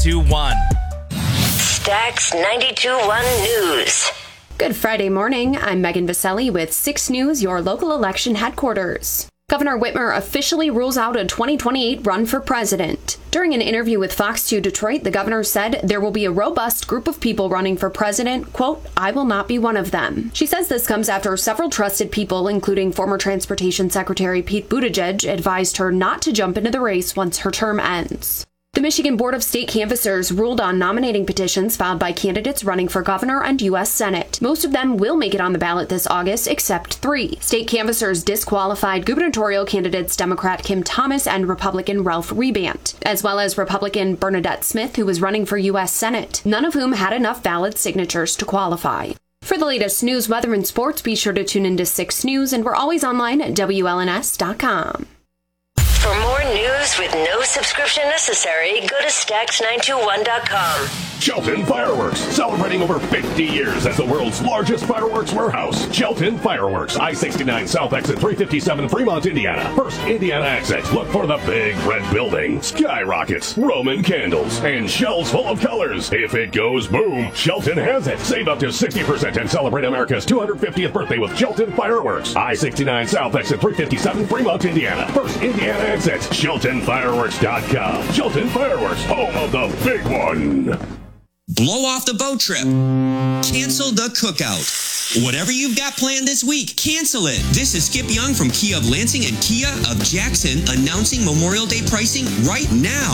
92.1. Stax 92.1 News. Good Friday morning. I'm Megan Vaselli with 6 News, your local election headquarters. Governor Whitmer officially rules out a 2028 run for president. During an interview with Fox 2 Detroit, the governor said there will be a robust group of people running for president. Quote, I will not be one of them. She says this comes after several trusted people, including former Transportation Secretary Pete Buttigieg, advised her not to jump into the race once her term ends. The Michigan Board of State Canvassers ruled on nominating petitions filed by candidates running for governor and U.S. Senate. Most of them will make it on the ballot this August, except 3. State canvassers disqualified gubernatorial candidates Democrat Kim Thomas and Republican Ralph Rebant, as well as Republican Bernadette Smith, who was running for U.S. Senate, none of whom had enough valid signatures to qualify. For the latest news, weather, and sports, be sure to tune into 6 News, and we're always online at WLNS.com. For more news with no subscription necessary, go to Stax921.com. Shelton Fireworks, celebrating over 50 years as the world's largest fireworks warehouse. Shelton Fireworks, I-69 South Exit 357, Fremont, Indiana. First Indiana exit. Look for the big red building, skyrockets, Roman candles, and shells full of colors. If it goes boom, Shelton has it. Save up to 60% and celebrate America's 250th birthday with Shelton Fireworks. I-69 South Exit 357, Fremont, Indiana. First Indiana exit. SheltonFireworks.com. Shelton Fireworks, home of the big one. Blow off the boat trip. Cancel the cookout. Whatever you've got planned this week, cancel it. This is Skip Young from Kia of Lansing and Kia of Jackson announcing Memorial Day pricing right now.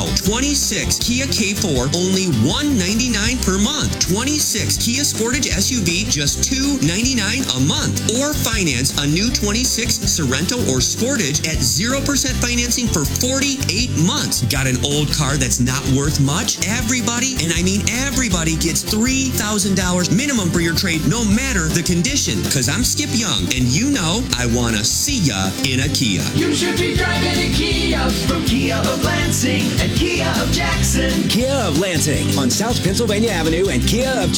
26 Kia K4, only $199 per month. 26 Kia Sportage SUV, just $299 a month. Or finance a new 26 Sorento or Sportage at 0% financing for 48 months. Got an old car that's not worth much? Everybody, and I mean everybody, gets $3,000 minimum for your trade, no matter the condition. Because I'm Skip Young, and you know I want to see ya in a Kia. You should be driving a Kia from Kia of Lansing and Kia of Jackson. Kia of Lansing on South Pennsylvania Avenue and Kia of